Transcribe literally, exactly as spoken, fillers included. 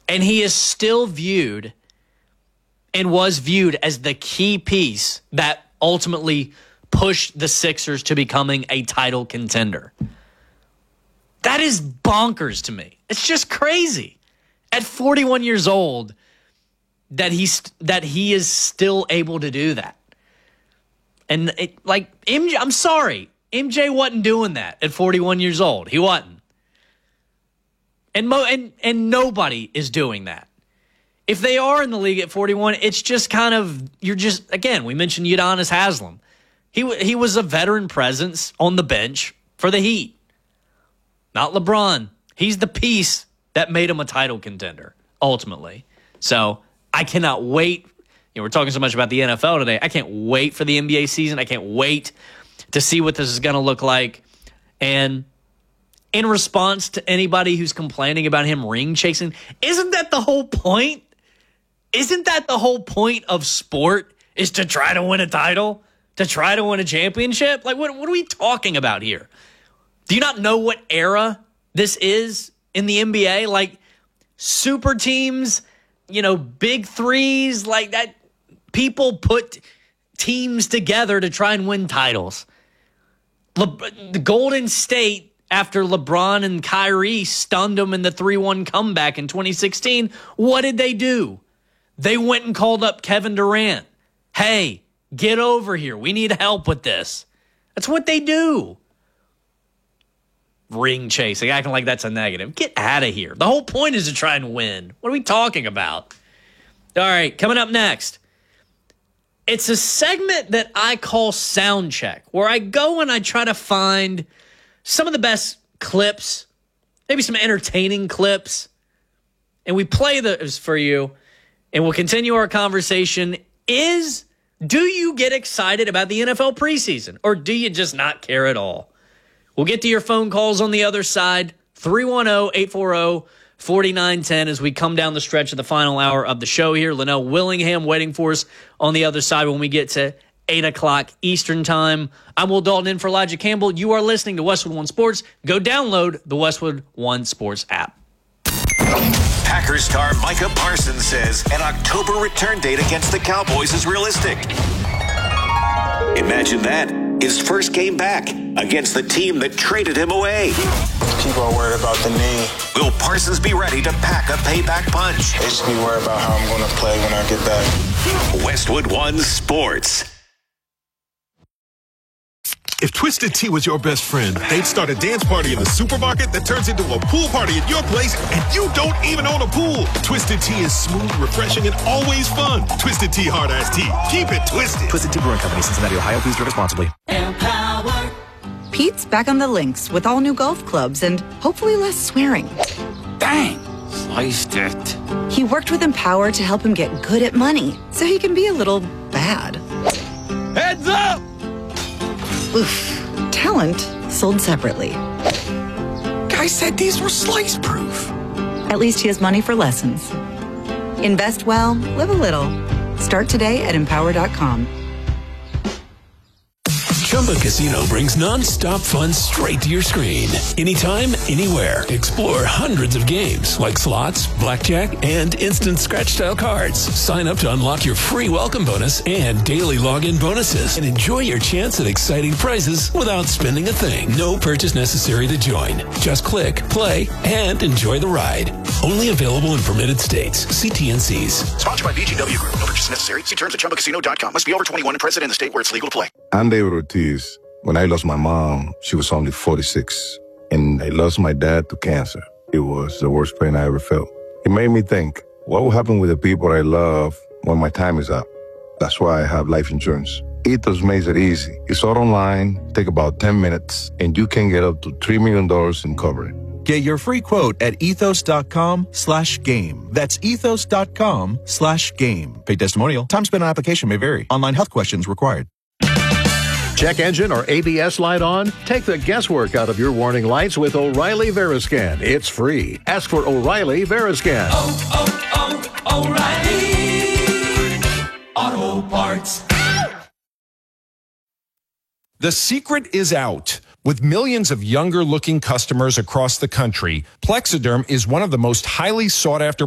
And he is still viewed and was viewed as the key piece that ultimately pushed the Sixers to becoming a title contender. That is bonkers to me. It's just crazy. At forty-one years old, that he's that he is still able to do that. And it, like M J, I'm sorry, M J wasn't doing that at forty-one years old. He wasn't. And mo and and nobody is doing that. If they are in the league at forty-one, it's just kind of you're just again. We mentioned Udonis Haslem. He he was a veteran presence on the bench for the Heat. Not LeBron. He's the piece that made him a title contender ultimately. So I cannot wait. You know, we're talking so much about the N F L today. I can't wait for the N B A season. I can't wait to see what this is going to look like. And in response to anybody who's complaining about him ring chasing, isn't that the whole point? Isn't that the whole point of sport, is to try to win a title, to try to win a championship? Like, what, what are we talking about here? Do you not know what era this is in the N B A? Like, super teams, you know, big threes, like that. People put teams together to try and win titles. Le- the Golden State, after LeBron and Kyrie stunned them in the three one comeback in twenty sixteen, what did they do? They went and called up Kevin Durant. Hey, get over here. We need help with this. That's what they do. Ring chasing, acting like that's a negative. Get out of here. The whole point is to try and win. What are we talking about? All right, coming up next. It's a segment that I call Sound Check, where I go and I try to find some of the best clips, maybe some entertaining clips, and we play those for you, and we'll continue our conversation. Is, do you get excited about the N F L preseason, or do you just not care at all? We'll get to your phone calls on the other side, three one zero, eight four zero, four nine one zero, as we come down the stretch of the final hour of the show here. Linnell Willingham waiting for us on the other side when we get to eight o'clock Eastern time. I'm Will Dalton in for Elijah Campbell. You are listening to Westwood One Sports. Go download the Westwood One Sports app. Packers star Micah Parsons says an October return date against the Cowboys is realistic. Imagine that. His first game back against the team that traded him away. People are worried about the knee. Will Parsons be ready to pack a payback punch? They should be worried about how I'm going to play when I get back. Westwood One Sports. If Twisted Tea was your best friend, they'd start a dance party in the supermarket that turns into a pool party at your place, and you don't even own a pool. Twisted Tea is smooth, refreshing, and always fun. Twisted Tea Hard Iced Tea. Keep it twisted. Twisted Tea Brewing Company, Cincinnati, Ohio. Please drink responsibly. Empower. Pete's back on the links with all new golf clubs and hopefully less swearing. Dang, sliced it. He worked with Empower to help him get good at money, so he can be a little bad. Heads up! Oof. Talent sold separately. Guy said these were slice proof. At least he has money for lessons. Invest well, live a little. Start today at empower dot com. Chumba Casino brings non-stop fun straight to your screen. Anytime, anywhere. Explore hundreds of games like slots, blackjack, and instant scratch-style cards. Sign up to unlock your free welcome bonus and daily login bonuses. And enjoy your chance at exciting prizes without spending a thing. No purchase necessary to join. Just click, play, and enjoy the ride. Only available in permitted states. See T N Cs. Sponsored by B G W Group. No purchase necessary. See terms at chumba casino dot com. Must be over twenty-one and present in the state where it's legal to play. I'm David Ortiz. When I lost my mom, she was only forty-six. And I lost my dad to cancer. It was the worst pain I ever felt. It made me think, what will happen with the people I love when my time is up? That's why I have life insurance. Ethos makes it easy. It's all online, take about ten minutes, and you can get up to three million dollars in coverage. Get your free quote at ethos.com slash game. That's ethos.com slash game. Paid testimonial. Time spent on application may vary. Online health questions required. Check engine or A B S light on? Take the guesswork out of your warning lights with O'Reilly Veriscan. It's free. Ask for O'Reilly Veriscan. Oh, oh, oh, O'Reilly Auto Parts. The secret is out. With millions of younger-looking customers across the country, Plexiderm is one of the most highly sought-after